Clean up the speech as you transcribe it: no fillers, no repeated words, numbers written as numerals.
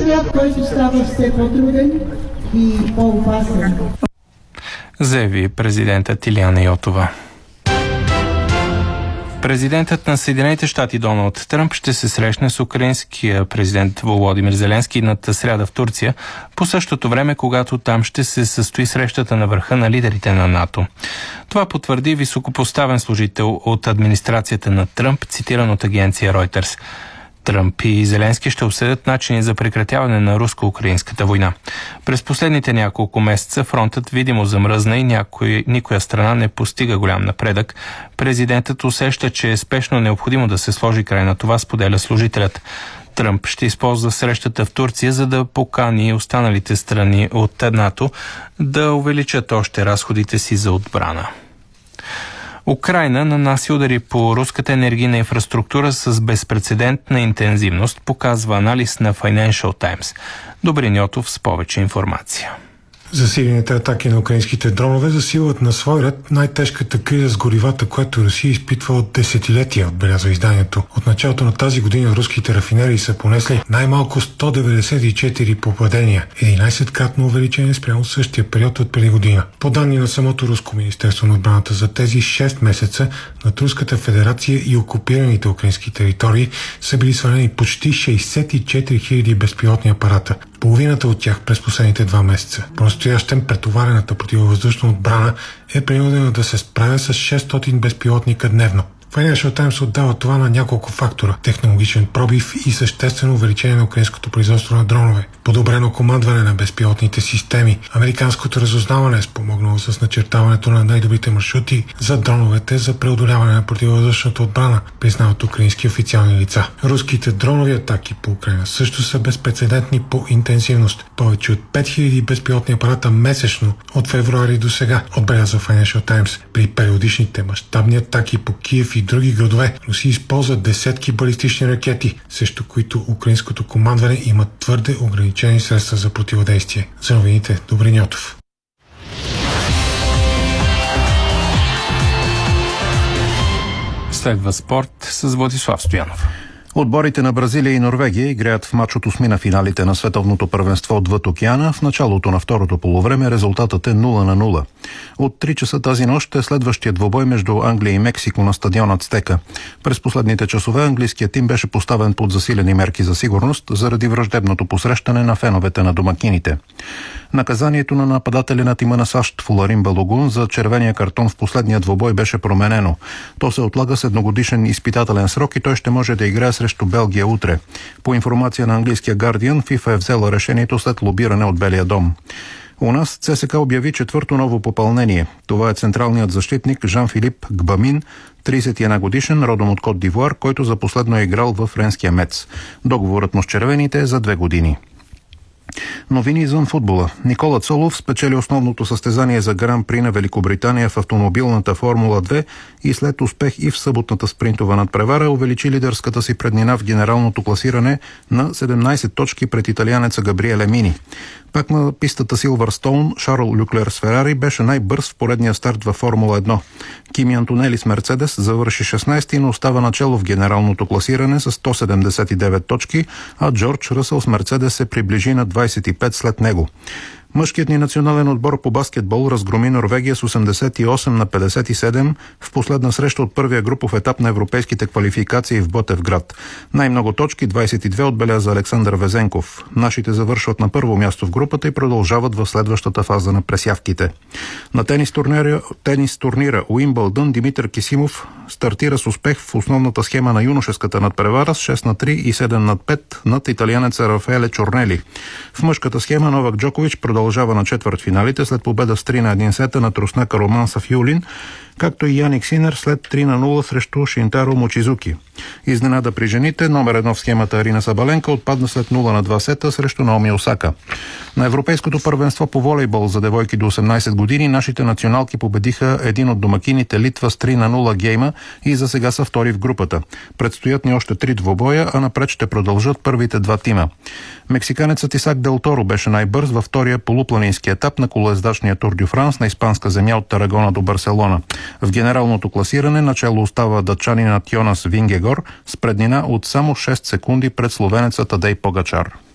свят, който става все по-труден и по-опасен. Заяви президентът Илияна Йотова. Президентът на Съединените щати Доналд Тръмп ще се срещне с украинския президент Володимир Зеленски едната сряда в Турция, по същото време, когато там ще се състои срещата на върха на лидерите на НАТО. Това потвърди високопоставен служител от администрацията на Тръмп, цитиран от агенция Reuters. Тръмп и Зеленски ще обсъдят начини за прекратяване на руско-украинската война. През последните няколко месеца фронтът видимо замръзна и никоя страна не постига голям напредък. Президентът усеща, че е спешно необходимо да се сложи край на това, споделя служителят. Тръмп ще използва срещата в Турция, за да покани останалите страни от НАТО да увеличат още разходите си за отбрана. Украйна нанася удари по руската енергийна инфраструктура с безпрецедентна интензивност, показва анализ на Financial Times. Добрин Йотов с повече информация. Засилените атаки на украинските дронове засилват на свой ред най-тежката криза с горивата, която Русия изпитва от десетилетия, отбелязва изданието. От началото на тази година руските рафинерии са понесли най-малко 194 попадения, 11-кратно увеличение спрямо същия период от преди година. По данни на самото Руско министерство на отбраната, за тези 6 месеца над Руската федерация и окупираните украински територии са били свалени почти 64 000 безпилотни апарата. Половината от тях през последните 2 месеца. По-настоящем претоварената противовъздушна отбрана е принудена да се справя с 600 безпилотника дневно. Financial Times отдава това на няколко фактора – технологичен пробив и съществено увеличение на украинското производство на дронове, подобрено командване на безпилотните системи, американското разузнаване е спомогнало с начертаването на най-добрите маршрути за дроновете за преодоляване на противовъздушната отбрана, признават украински официални лица. Руските дронови атаки по Украйна също са безпрецедентни по интенсивност. Повече от 5000 безпилотни апарата месечно от февруари до сега, отбелязва Financial Times. При периодичните мащабни атаки по Киев и други градове Русия използва десетки балистични ракети, срещу които украинското командване има твърде ограничени средства за противодействие. За новините, Добрин Йотов. Следва спорт с Владислав Стоянов. Отборите на Бразилия и Норвегия играят в мач от осмина финалите на световното първенство отвъд океана. В началото на второто полувреме резултатът е 0-0. От 3 часа тази нощ е следващия двубой между Англия и Мексико на стадион Ацтека. През последните часове английският тим беше поставен под засилени мерки за сигурност заради враждебното посрещане на феновете на домакините. Наказанието на нападателя на тима на САЩ Фуларин Балогун за червения картон в последния двубой беше променено. То се отлага с едногодишен изпитателен срок и той ще може да играе срещу Белгия утре. По информация на английския Guardian, FIFA е взела решението след лобиране от Белия дом. У нас ЦСКА обяви четвърто ново попълнение. Това е централният защитник Жан-Филип Гбамин, 31 годишен, родом от Кот д'Ивуар, който за последно е играл в френския Мец. Договорът му с червените е за 2 години. Новини извън футбола. Никола Цолов спечели основното състезание за Гран При на Великобритания в автомобилната Формула 2 и след успех и в съботната спринтова надпревара увеличи лидерската си преднина в генералното класиране на 17 точки пред италианеца Габриеле Мини. Пак на пистата Силвърстоун Шарл Люклер с Ферари беше най-бърз в поредния старт във Формула 1. Кими Антонели с Мерцедес завърши 16-ти, но остава начало в генералното класиране с 179 точки, а Джордж Ръсъл с Мерцедес се приближи на 25 след него. Мъжкият ни национален отбор по баскетбол разгроми Норвегия с 88-57 в последна среща от първия групов етап на европейските квалификации в Ботевград. Най-много точки, 22, отбеляза Александър Везенков. Нашите завършват на първо място в групата и продължават в следващата фаза на пресявките. На тенис турнира Уимбълдън Димитър Кисимов стартира с успех в основната схема на юношеската надпревара с 6-3 и 7-5 над италианеца Рафаеле Чорнели. В мъжката схема Новак Джокович продължава на четвъртфиналите след победа с 3-1 сета на труснака Роман Сафюлин, както и Яник Синер след 3-0 срещу Шинтаро Мочизуки. Изненада при жените, номер 1 в схемата Арина Сабаленка отпадна след 0-2 сета срещу Наоми Осака. На Европейското първенство по волейбол за девойки до 18 години нашите националки победиха един от домакините Литва с 3-0 гейма и за сега са втори в групата. Предстоят ни още 3 двобоя, а напред ще продължат първите 2 тима. Мексиканецът Исак Дел Торо беше най-бърз във втория полупланински етап на колоездачния Тур дю Франс на испанска земя от Тарагона до Барселона. В генералното класиране начало остава датчанинът Йонас Вингегор с преднина от само 6 секунди пред словенеца Тадей Погачар.